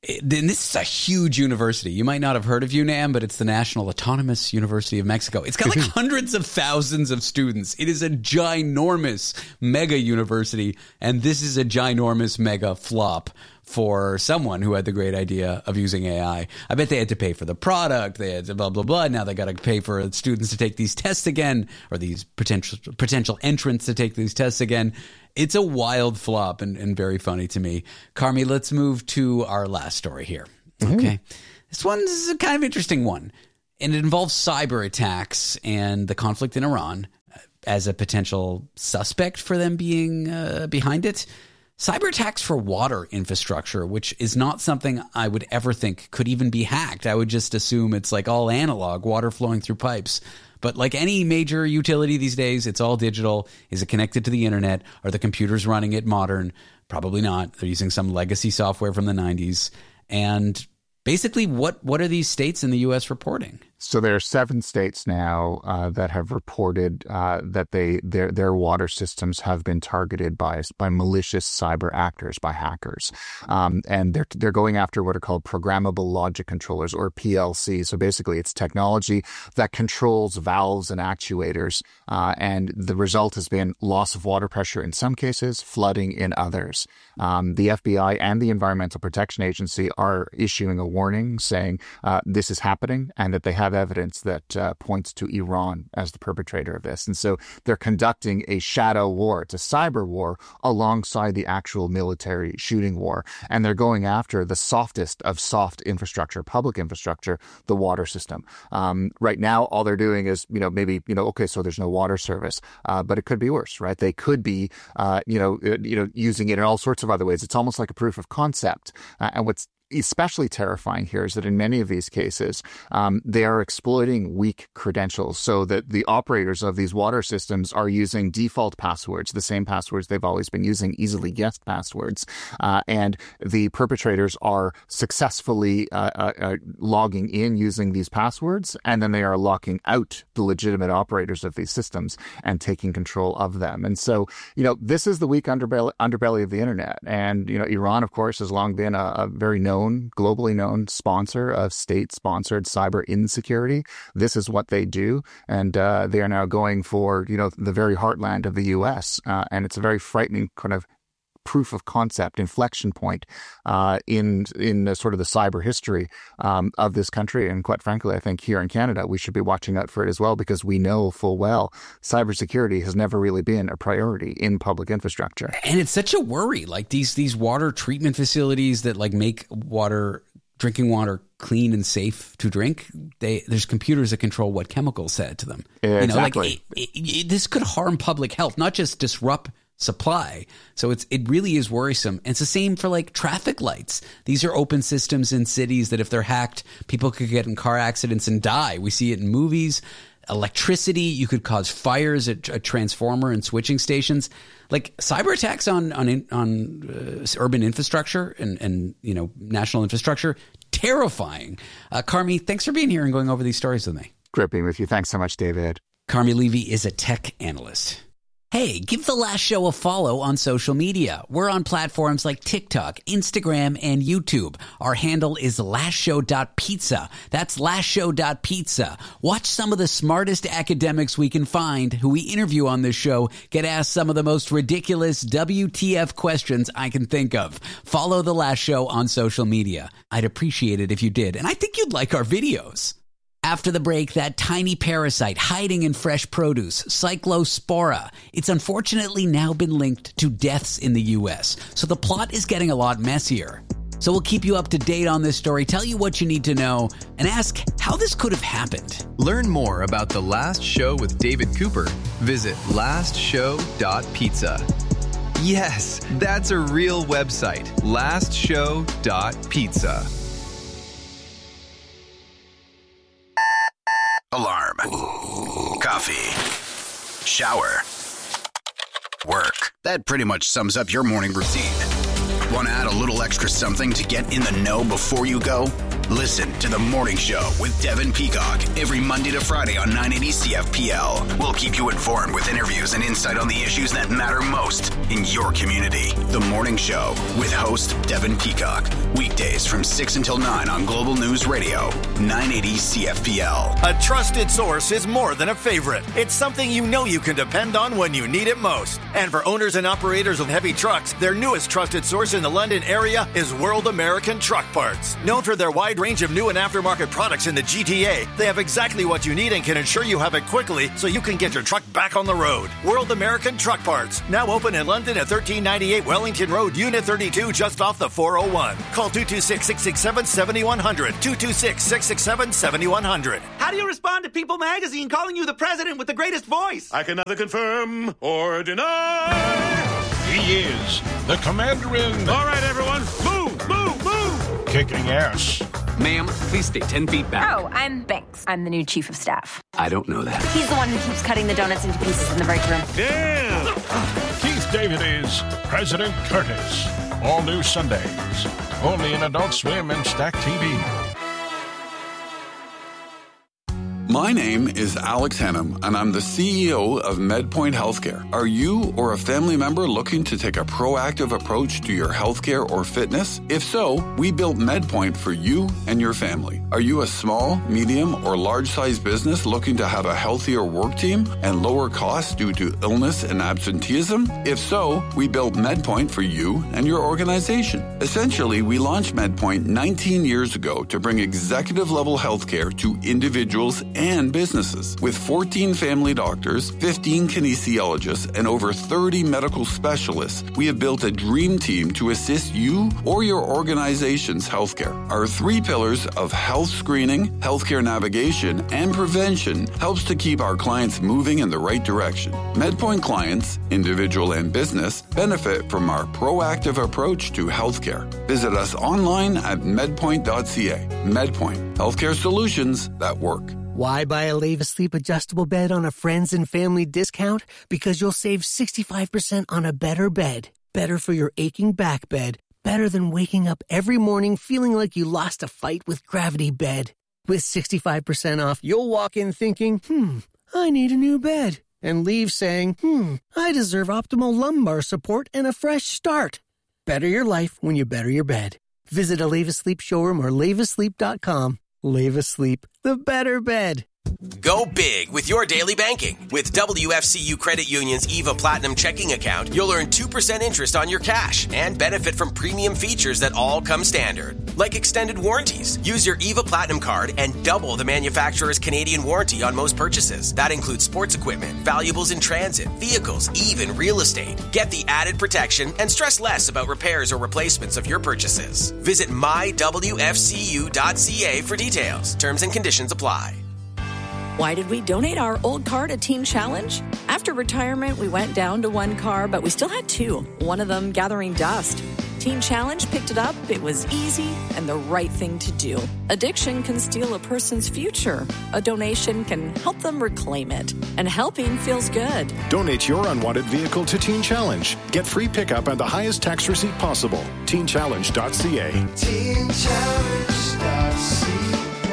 And this is a huge university. You might not have heard of UNAM, but it's the National Autonomous University of Mexico. It's got like hundreds of thousands of students. It is a ginormous mega university, and this is a ginormous mega flop for someone who had the great idea of using A I. I bet they had to pay for the product. They had to blah, blah, blah. Now they got to pay for students to take these tests again, or these potential potential entrants to take these tests again. It's a wild flop and, and very funny to me. Carmi, let's move to our last story here. Mm-hmm. Okay. This one's a kind of interesting one, and it involves cyber attacks and the conflict in Iran as a potential suspect for them being uh, behind it. Cyber attacks for water infrastructure, which is not something I would ever think could even be hacked. I would just assume it's like all analog, water flowing through pipes. But like any major utility these days, it's all digital. Is it connected to the internet? Are the computers running it modern? Probably not. They're using some legacy software from the nineties. And basically, what, what are these states in the U S reporting? So there are seven states now uh, that have reported uh, that they their their water systems have been targeted by by malicious cyber actors, by hackers, um, and they're they're going after what are called programmable logic controllers, or P L C. So basically, it's technology that controls valves and actuators, uh, and the result has been loss of water pressure in some cases, flooding in others. Um, the F B I and the Environmental Protection Agency are issuing a warning saying uh, this is happening and that they have evidence that uh, points to Iran as the perpetrator of this. And so they're conducting a shadow war. It's a cyber war alongside the actual military shooting war. And they're going after the softest of soft infrastructure, public infrastructure, the water system. Um, right now, all they're doing is, you know, maybe, you know, okay, so there's no water service, uh, but it could be worse, right? They could be, uh, you know, you know, using it in all sorts of other ways. It's almost like a proof of concept. Uh, and what's especially terrifying here is that in many of these cases, um, they are exploiting weak credentials so that the operators of these water systems are using default passwords, the same passwords they've always been using, easily guessed passwords. Uh, and the perpetrators are successfully uh, uh, uh, logging in using these passwords, and then they are locking out the legitimate operators of these systems and taking control of them. And so, you know, this is the weak underbelly, underbelly of the internet. And, you know, Iran, of course, has long been a, a very known globally known sponsor of state-sponsored cyber insecurity. This is what they do, and uh, they are now going for, you know, the very heartland of the U S, uh, and it's a very frightening kind of proof of concept, inflection point uh, in in the, sort of the cyber history um, of this country. And quite frankly, I think here in Canada, we should be watching out for it as well, because we know full well cybersecurity has never really been a priority in public infrastructure. And it's such a worry, like these these water treatment facilities that like make water, drinking water clean and safe to drink. They there's computers that control what chemicals said to them. Yeah, you know, exactly. like it, it, it, this could harm public health, not just disrupt supply. So it's it really is worrisome. And it's the same for like traffic lights. These are open systems in cities that if they're hacked, people could get in car accidents and die. We see it in movies. Electricity, you could cause fires at a transformer and switching stations. Like cyber attacks on on on uh, urban infrastructure and and you know national infrastructure, terrifying. Uh, Carmi, thanks for being here and going over these stories with me. Great being with you. Thanks so much, David. Carmi Levy is a tech analyst. Hey, give The Last Show a follow on social media. We're on platforms like TikTok, Instagram, and YouTube. Our handle is last show dot pizza. That's last show dot pizza. Watch some of the smartest academics we can find who we interview on this show get asked some of the most ridiculous W T F questions I can think of. Follow The Last Show on social media. I'd appreciate it if you did, and I think you'd like our videos. After the break, that tiny parasite hiding in fresh produce, Cyclospora. It's unfortunately now been linked to deaths in the U S, so the plot is getting a lot messier. So we'll keep you up to date on this story, tell you what you need to know, and ask how this could have happened. Learn more about The Last Show with David Cooper. Visit last show dot pizza. Yes, that's a real website, last show dot pizza. Alarm. Coffee. Shower. Work. That pretty much sums up your morning routine. Want to add a little extra something to get in the know before you go? Listen to The Morning Show with Devin Peacock every Monday to Friday on nine eighty C F P L. We'll keep you informed with interviews and insight on the issues that matter most in your community. The Morning Show with host Devin Peacock. Weekdays from six until nine on Global News Radio, nine eighty C F P L. A trusted source is more than a favorite. It's something you know you can depend on when you need it most. And for owners and operators of heavy trucks, their newest trusted source in the London area is World American Truck Parts. Known for their wide range of new and aftermarket products in the G T A, they have exactly what you need and can ensure you have it quickly so you can get your truck back on the road. World American Truck Parts, now open in London at thirteen ninety-eight Wellington Road, Unit thirty-two, just off the four oh one. Call two two six, six six seven, seven one zero zero, two two six, six six seven, seven one zero zero. How do you respond to People Magazine calling you the president with the greatest voice? I can neither confirm or deny. He is the commander in... All right, everyone, move, move, move! Kicking ass. Ma'am, please stay ten feet back. Oh, I'm Banks. I'm the new chief of staff. I don't know that. He's the one who keeps cutting the donuts into pieces in the break room. Damn! Keith David is President Curtis. All new Sundays. Only in Adult Swim and Stack T V. My name is Alex Hennum, and I'm the C E O of MedPoint Healthcare. Are you or a family member looking to take a proactive approach to your healthcare or fitness? If so, we built MedPoint for you and your family. Are you a small, medium, or large-sized business looking to have a healthier work team and lower costs due to illness and absenteeism? If so, we built MedPoint for you and your organization. Essentially, we launched MedPoint nineteen years ago to bring executive-level healthcare to individuals and businesses. With fourteen family doctors, fifteen kinesiologists, and over thirty medical specialists, we have built a dream team to assist you or your organization's healthcare. Our three pillars of health screening, healthcare navigation, and prevention helps to keep our clients moving in the right direction. MedPoint clients, individual and business, benefit from our proactive approach to healthcare. Visit us online at medpoint dot c a. MedPoint, healthcare solutions that work. Why buy a Leva Sleep adjustable bed on a friends and family discount? Because you'll save sixty-five percent on a better bed. Better for your aching back bed. Better than waking up every morning feeling like you lost a fight with Gravity Bed. With sixty-five percent off, you'll walk in thinking, hmm, I need a new bed. And leave saying, hmm, I deserve optimal lumbar support and a fresh start. Better your life when you better your bed. Visit a Leva Sleep showroom or leva sleep dot com. Leva Sleep, the better bed. Go big with your daily banking. With W F C U Credit Union's E V A Platinum checking account, you'll earn two percent interest on your cash and benefit from premium features that all come standard. Like extended warranties. Use your E V A Platinum card and double the manufacturer's Canadian warranty on most purchases. That includes sports equipment, valuables in transit, vehicles, even real estate. Get the added protection and stress less about repairs or replacements of your purchases. Visit my w f c u dot c a for details. Terms and conditions apply. Why did we donate our old car to Teen Challenge? After retirement, we went down to one car, but we still had two, one of them gathering dust. Teen Challenge picked it up. It was easy and the right thing to do. Addiction can steal a person's future. A donation can help them reclaim it. And helping feels good. Donate your unwanted vehicle to Teen Challenge. Get free pickup and the highest tax receipt possible. teen challenge dot c a. teen challenge dot c a.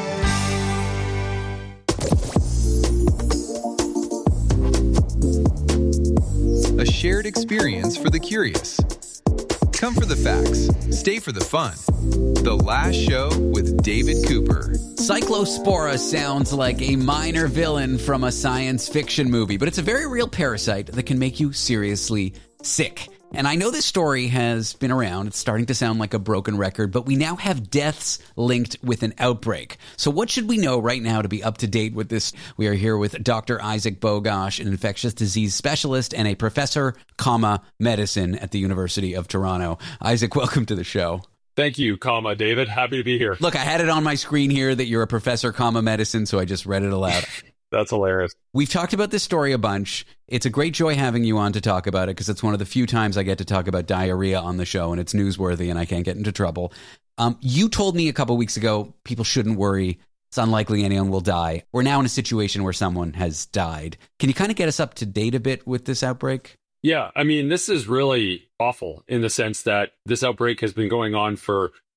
A shared experience for the curious. Come for the facts, stay for the fun. The Last Show with David Cooper. Cyclospora sounds like a minor villain from a science fiction movie, but it's a very real parasite that can make you seriously sick. And I know this story has been around. It's starting to sound like a broken record, but we now have deaths linked with an outbreak. So what should we know right now to be up to date with this? We are here with Doctor Isaac Bogosh, an infectious disease specialist and a professor, comma, medicine at the University of Toronto. Isaac, welcome to the show. Thank you, comma, David. Happy to be here. Look, I had it on my screen here that you're a professor, comma, medicine, so I just read it aloud. That's hilarious. We've talked about this story a bunch. It's a great joy having you on to talk about it because it's one of the few times I get to talk about diarrhea on the show, and it's newsworthy and I can't get into trouble. Um, you told me a couple weeks ago people shouldn't worry. It's unlikely anyone will die. We're now in a situation where someone has died. Can you kind of get us up to date a bit with this outbreak? Yeah, I mean, this is really awful in the sense that this outbreak has been going on for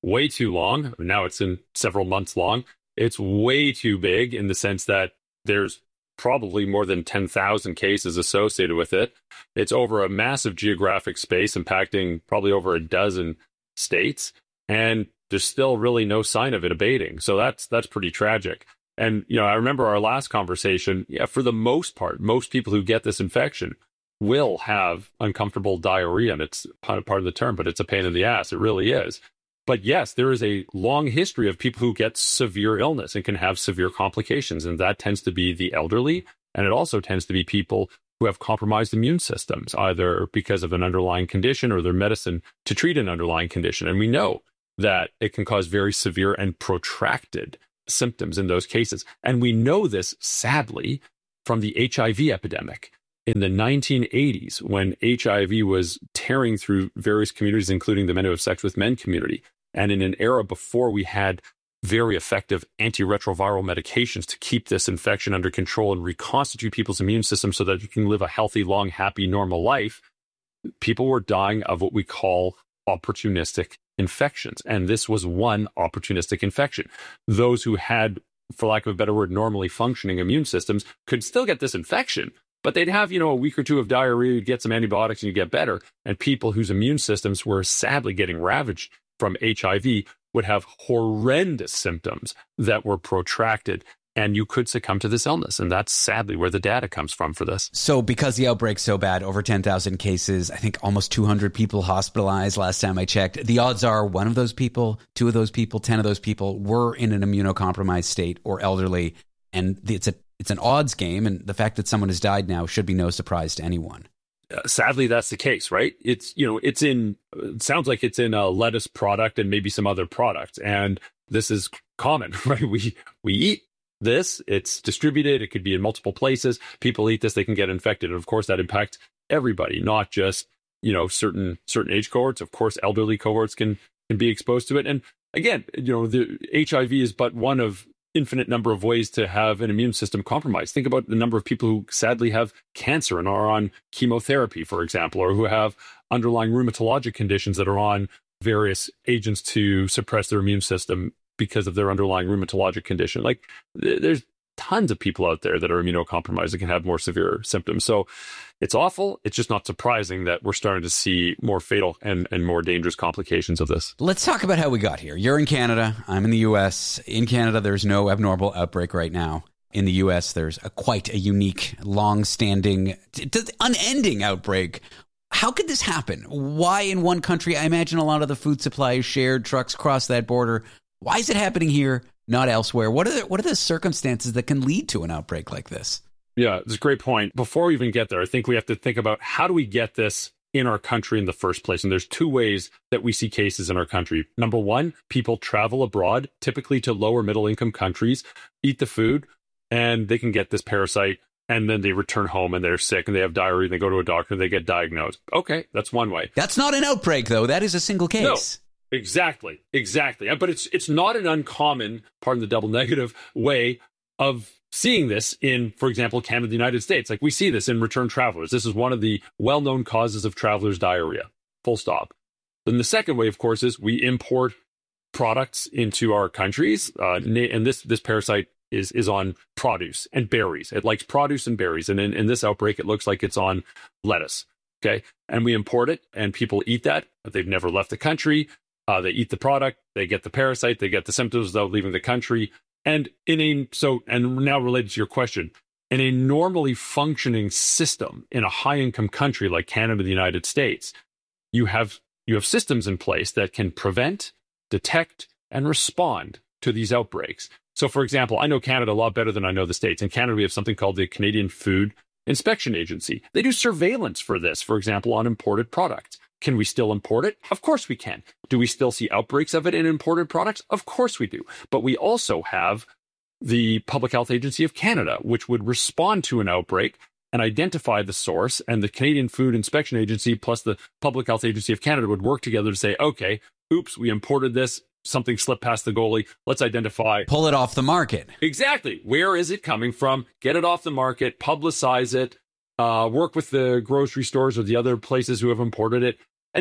way too long. Now it's in several months long. It's way too big in the sense that there's probably more than ten thousand cases associated with it. It's over a massive geographic space, impacting probably over a dozen states, and there's still really no sign of it abating. So that's that's pretty tragic. And, you know, I remember our last conversation, yeah, for the most part, most people who get this infection will have uncomfortable diarrhea, and it's part of the term, but it's a pain in the ass. It really is. But yes, there is a long history of people who get severe illness and can have severe complications, and that tends to be the elderly, and it also tends to be people who have compromised immune systems, either because of an underlying condition or their medicine to treat an underlying condition. And we know that it can cause very severe and protracted symptoms in those cases. And we know this, sadly, from the H I V epidemic. In the nineteen eighties, when H I V was tearing through various communities, including the men who have sex with men community, and in an era before we had very effective antiretroviral medications to keep this infection under control and reconstitute people's immune system so that you can live a healthy, long, happy, normal life, people were dying of what we call opportunistic infections. And this was one opportunistic infection. Those who had, for lack of a better word, normally functioning immune systems could still get this infection, but they'd have, you know, a week or two of diarrhea, you'd get some antibiotics and you get better. And people whose immune systems were sadly getting ravaged from H I V would have horrendous symptoms that were protracted, and you could succumb to this illness. And that's sadly where the data comes from for this. So because the outbreak's so bad, over ten thousand cases, I think almost two hundred people hospitalized last time I checked. The odds are one of those people, two of those people, ten of those people were in an immunocompromised state or elderly. And it's a it's an odds game. And the fact that someone has died now should be no surprise to anyone. Uh, sadly, that's the case, right? It's, you know, it's in, it sounds like it's in a lettuce product and maybe some other product. And this is common, right? We, we eat this, it's distributed, it could be in multiple places. People eat this, they can get infected. And of course, that impacts everybody, not just, you know, certain, certain age cohorts. Of course, elderly cohorts can, can be exposed to it. And again, you know, the H I V is but one of infinite number of ways to have an immune system compromised. Think about the number of people who sadly have cancer and are on chemotherapy, for example, or who have underlying rheumatologic conditions that are on various agents to suppress their immune system because of their underlying rheumatologic condition. Like, th- there's tons of people out there that are immunocompromised that can have more severe symptoms. So it's awful. It's just not surprising that we're starting to see more fatal and, and more dangerous complications of this. Let's talk about how we got here. You're in Canada. I'm in the U S. In Canada, there's no abnormal outbreak right now. In the U S, there's a quite a unique, long-standing, t- t- unending outbreak. How could this happen? Why in one country? I imagine a lot of the food supply is shared, trucks cross that border. Why is it happening here, not elsewhere? What are the, what are the circumstances that can lead to an outbreak like this? Yeah, it's a great point. Before we even get there, I think we have to think about how do we get this in our country in the first place? And there's two ways that we see cases in our country. Number one, people travel abroad, typically to lower middle income countries, eat the food, and they can get this parasite. And then they return home and they're sick and they have diarrhea and they go to a doctor and they get diagnosed. Okay, that's one way. That's not an outbreak, though. That is a single case. No, exactly, exactly. But it's it's not an uncommon, pardon the double negative, way of seeing this in, for example, Canada, the United States. Like, we see this in return travelers. This is one of the well-known causes of travelers' diarrhea, full stop. Then the second way, of course, is we import products into our countries. Uh, and this this parasite is is on produce and berries. It likes produce and berries. And in, in this outbreak, it looks like it's on lettuce. Okay. And we import it and people eat that. They've never left the country. Uh, they eat the product. They get the parasite. They get the symptoms without leaving the country. And in a, so, and now related to your question, in a normally functioning system in a high income country like Canada, the United States, you have, you have systems in place that can prevent, detect, and respond to these outbreaks. So, for example, I know Canada a lot better than I know the States. In Canada, we have something called the Canadian Food Inspection Agency. They do surveillance for this, for example, on imported products. Can we still import it? Of course we can. Do we still see outbreaks of it in imported products? Of course we do. But we also have the Public Health Agency of Canada, which would respond to an outbreak and identify the source. And the Canadian Food Inspection Agency plus the Public Health Agency of Canada would work together to say, okay, oops, we imported this. Something slipped past the goalie. Let's identify. Pull it off the market. Exactly. Where is it coming from? Get it off the market, publicize it, uh, work with the grocery stores or the other places who have imported it. And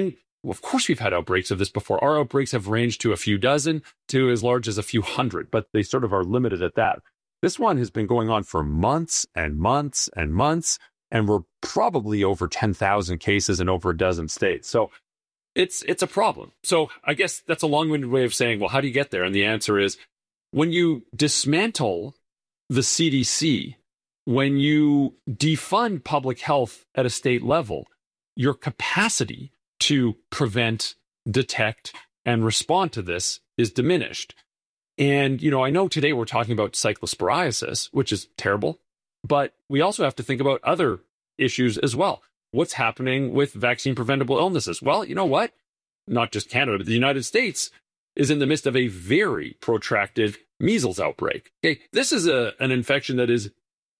Well, of course we've had outbreaks of this before. Our outbreaks have ranged to a few dozen to as large as a few hundred, but they sort of are limited at that. This one has been going on for months and months and months, and we're probably over ten thousand cases in over a dozen states. So it's it's a problem. So I guess that's a long-winded way of saying, well, how do you get there? And the answer is, when you dismantle the C D C, when you defund public health at a state level, your capacity to prevent, detect, and respond to this is diminished. And, you know, I know today we're talking about cyclosporiasis, which is terrible, but we also have to think about other issues as well. What's happening with vaccine preventable illnesses? Well, you know what? Not just Canada, but the United States is in the midst of a very protracted measles outbreak. Okay, this is a, an infection that is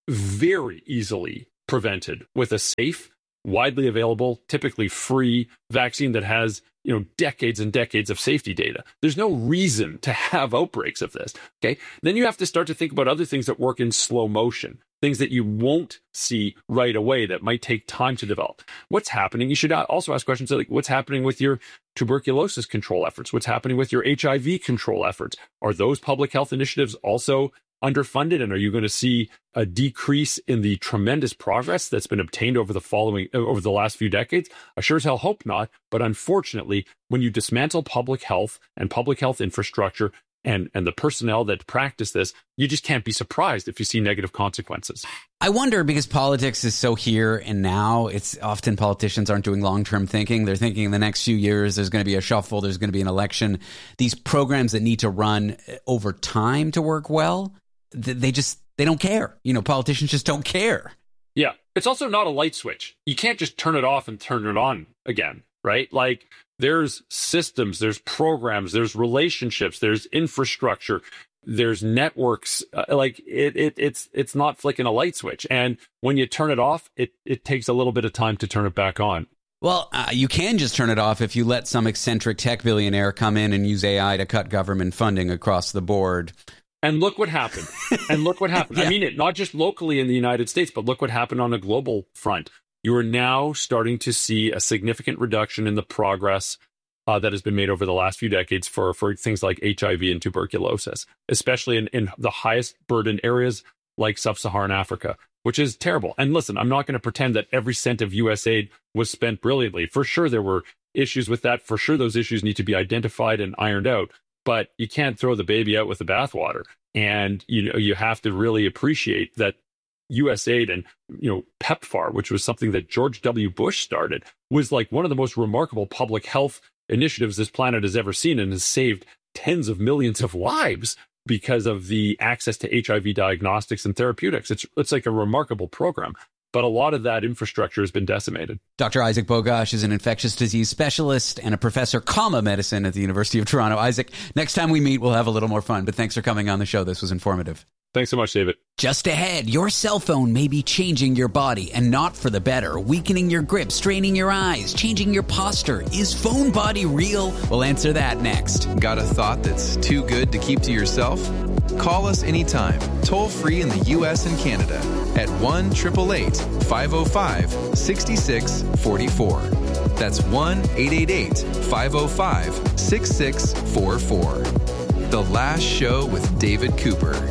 very easily prevented with a safe, widely available, typically free vaccine that has, you know, decades and decades of safety data. There's no reason to have outbreaks of this. Okay, then you have to start to think about other things that work in slow motion, things that you won't see right away that might take time to develop. What's happening? You should also ask questions like, what's happening with your tuberculosis control efforts? What's happening with your H I V control efforts? Are those public health initiatives also underfunded? And are you going to see a decrease in the tremendous progress that's been obtained over the following over the last few decades? I sure as hell hope not. But unfortunately, when you dismantle public health and public health infrastructure and, and the personnel that practice this, you just can't be surprised if you see negative consequences. I wonder, because politics is so here and now, it's often politicians aren't doing long-term thinking. They're thinking in the next few years, there's going to be a shuffle, there's going to be an election. These programs that need to run over time to work well, they just, they don't care. You know, politicians just don't care. Yeah. It's also not a light switch. You can't just turn it off and turn it on again, right? Like, there's systems, there's programs, there's relationships, there's infrastructure, there's networks. Uh, like it, it, it's it's not flicking a light switch. And when you turn it off, it it takes a little bit of time to turn it back on. Well, uh, you can just turn it off if you let some eccentric tech billionaire come in and use A I to cut government funding across the board. And look what happened. And look what happened. yeah. I mean it, not just locally in the United States, but look what happened on a global front. You are now starting to see a significant reduction in the progress uh, that has been made over the last few decades for, for things like H I V and tuberculosis, especially in, in the highest burden areas like sub-Saharan Africa, which is terrible. And listen, I'm not going to pretend that every cent of U S aid was spent brilliantly. For sure, there were issues with that. For sure, those issues need to be identified and ironed out. But you can't throw the baby out with the bathwater. And you know, you have to really appreciate that U S aid and, you know, PEPFAR, which was something that George W. Bush started, was like one of the most remarkable public health initiatives this planet has ever seen, and has saved tens of millions of lives because of the access to H I V diagnostics and therapeutics. It's it's like a remarkable program. But a lot of that infrastructure has been decimated. Doctor Isaac Bogosh is an infectious disease specialist and a professor, comma, medicine at the University of Toronto. Isaac, next time we meet, we'll have a little more fun. But thanks for coming on the show. This was informative. Thanks so much, David. Just ahead, your cell phone may be changing your body, and not for the better, weakening your grip, straining your eyes, changing your posture. Is phone body real? We'll answer that next. Got a thought that's too good to keep to yourself? Call us anytime, toll free in the U S and Canada at one eight eight eight, five oh five, six six four four. That's one eight eight eight, five oh five, six six four four. The Last Show with David Cooper.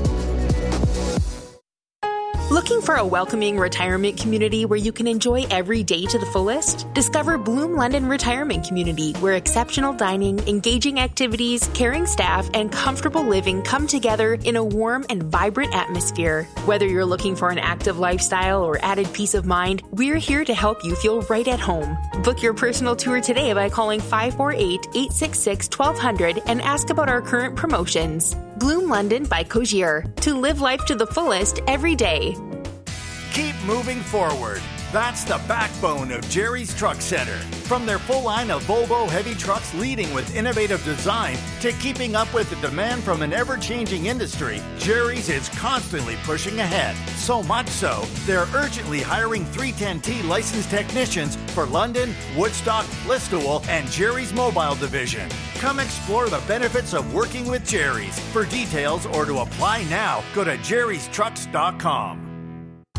Looking for a welcoming retirement community where you can enjoy every day to the fullest? Discover Bloom London Retirement Community, where exceptional dining, engaging activities, caring staff, and comfortable living come together in a warm and vibrant atmosphere. Whether you're looking for an active lifestyle or added peace of mind, we're here to help you feel right at home. Book your personal tour today by calling five four eight, eight six six, one two zero zero and ask about our current promotions. Bloom London by Cogier. To live life to the fullest every day. Keep moving forward. That's the backbone of Jerry's Truck Center. From their full line of Volvo heavy trucks leading with innovative design to keeping up with the demand from an ever-changing industry, Jerry's is constantly pushing ahead. So much so, they're urgently hiring three ten T licensed technicians for London, Woodstock, Listowel, and Jerry's Mobile Division. Come explore the benefits of working with Jerry's. For details or to apply now, go to jerrys trucks dot com.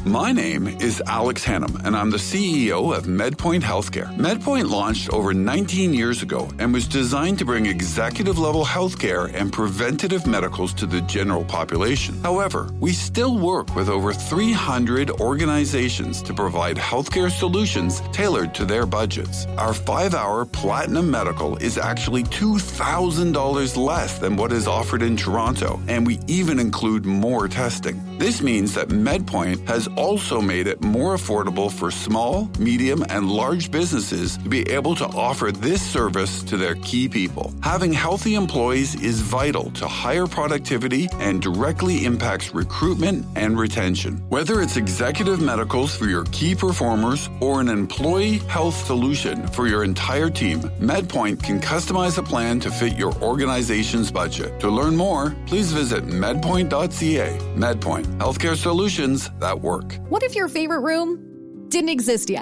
My name is Alex Hannum, and I'm the C E O of MedPoint Healthcare. MedPoint launched over nineteen years ago and was designed to bring executive-level healthcare and preventative medicals to the general population. However, we still work with over three hundred organizations to provide healthcare solutions tailored to their budgets. Our five-hour Platinum Medical is actually two thousand dollars less than what is offered in Toronto, and we even include more testing. This means that MedPoint has also made it more affordable for small, medium, and large businesses to be able to offer this service to their key people. Having healthy employees is vital to higher productivity and directly impacts recruitment and retention. Whether it's executive medicals for your key performers or an employee health solution for your entire team, MedPoint can customize a plan to fit your organization's budget. To learn more, please visit medpoint dot c a. MedPoint, healthcare solutions that work. What if your favorite room didn't exist yet?